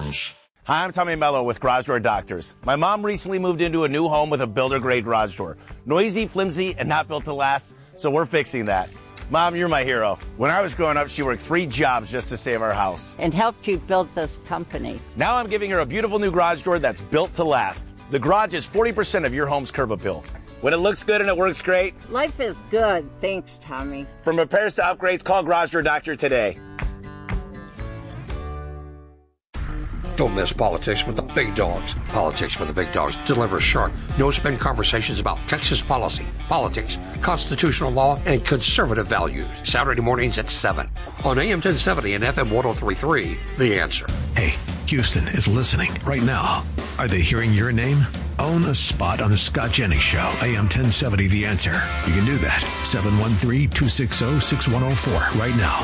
News. Hi, I'm Tommy Mello with Garage Door Doctors. My mom recently moved into a new home with a builder-grade garage door. Noisy, flimsy, and not built to last, so we're fixing that. Mom, you're my hero. When I was growing up, she worked 3 jobs just to save our house. And helped you build this company. Now I'm giving her a beautiful new garage door that's built to last. The garage is 40% of your home's curb appeal. When it looks good and it works great. Life is good. Thanks, Tommy. From repairs to upgrades, call Garage Door Doctor today. Don't miss Politics with the Big Dogs. Politics with the Big Dogs delivers sharp, no-spin conversations about Texas policy, politics, constitutional law, and conservative values. Saturday mornings at 7 on AM 1070 and FM 103.3. The Answer. Hey, Houston is listening right now. Are they hearing your name? Own a spot on the Scott Jennings Show, AM 1070 The Answer. You can do that. 713-260-6104 right now.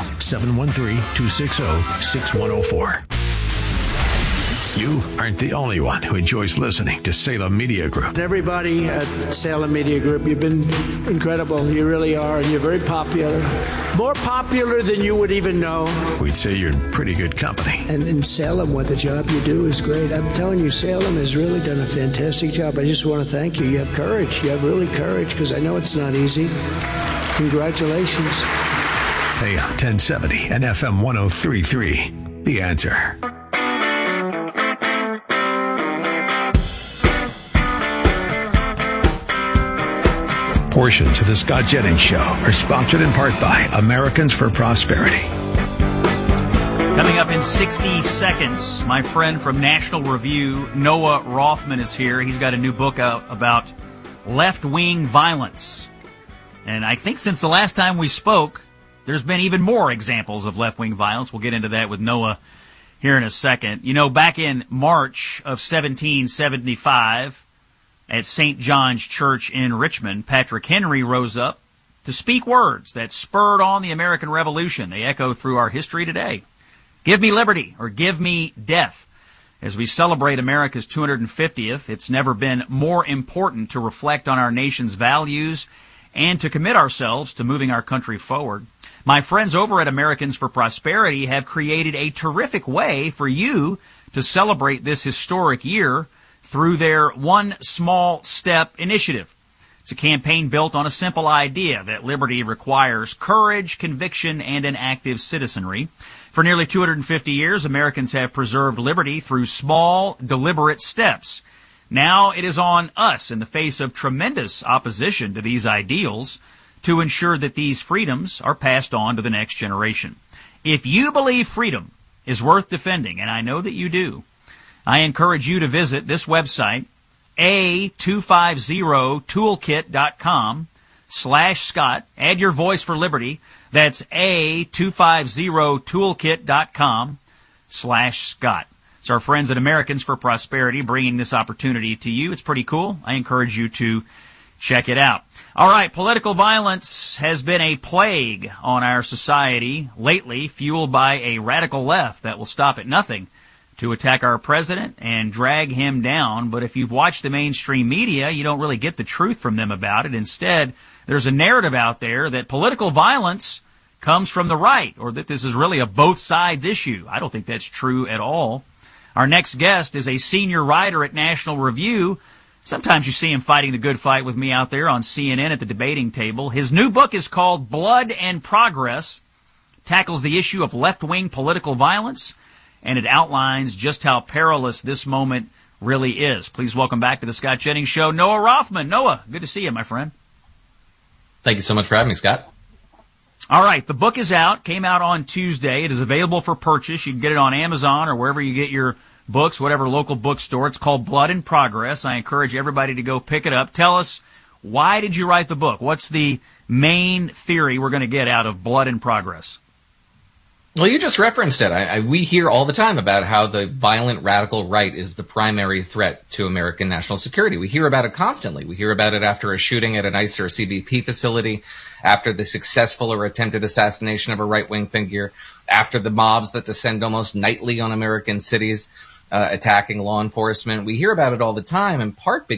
713-260-6104. You aren't the only one who enjoys listening to Salem Media Group. Everybody at Salem Media Group, you've been incredible. You really are, and you're very popular. More popular than you would even know. We'd say you're in pretty good company. And in Salem, what the job you do is great. I'm telling you, Salem has really done a fantastic job. I just want to thank you. You have courage. You have really courage, because I know it's not easy. Congratulations. AM 1070 and FM 103.3. The Answer. Portions of the Scott Jennings Show are sponsored in part by Americans for Prosperity. Coming up in 60 seconds, my friend from National Review, Noah Rothman, is here. He's got a new book out about left-wing violence. And I think since the last time we spoke, there's been even more examples of left-wing violence. We'll get into that with Noah here in a second. You know, back in March of 1775, at St. John's Church in Richmond, Patrick Henry rose up to speak words that spurred on the American Revolution. They echo through our history today. Give me liberty, or give me death. As we celebrate America's 250th, it's never been more important to reflect on our nation's values and to commit ourselves to moving our country forward. My friends over at Americans for Prosperity have created a terrific way for you to celebrate this historic year through their One Small Step initiative. It's a campaign built on a simple idea that liberty requires courage, conviction, and an active citizenry. For nearly 250 years, Americans have preserved liberty through small, deliberate steps. Now it is on us, in the face of tremendous opposition to these ideals, to ensure that these freedoms are passed on to the next generation. If you believe freedom is worth defending, and I know that you do, I encourage you to visit this website, a250toolkit.com/Scott. Add your voice for liberty. That's a250toolkit.com/Scott. It's our friends at Americans for Prosperity bringing this opportunity to you. It's pretty cool. I encourage you to check it out. All right, political violence has been a plague on our society lately, fueled by a radical left that will stop at nothing to attack our president and drag him down. But if you've watched the mainstream media, you don't really get the truth from them about it. Instead, there's a narrative out there that political violence comes from the right, or that this is really a both sides issue. I don't think that's true at all. Our next guest is a senior writer at National Review. Sometimes you see him fighting the good fight with me out there on CNN at the debating table. His new book is called Blood and Progress, tackles the issue of left-wing political violence, and it outlines just how perilous this moment really is. Please welcome back to the Scott Jennings Show, Noah Rothman. Noah, good to see you, my friend. Thank you so much for having me, Scott. All right, the book is out, came out on Tuesday. It is available for purchase. You can get it on Amazon or wherever you get your books, whatever local bookstore. It's called Blood and Progress. I encourage everybody to go pick it up. Tell us, why did you write the book? What's the main theory we're going to get out of Blood and Progress? Well, you just referenced it. We hear all the time about how the violent radical right is the primary threat to American national security. We hear about it constantly. We hear about it after a shooting at an ICE or CBP facility, after the successful or attempted assassination of a right-wing figure, after the mobs that descend almost nightly on American cities, attacking law enforcement. We hear about it all the time, in part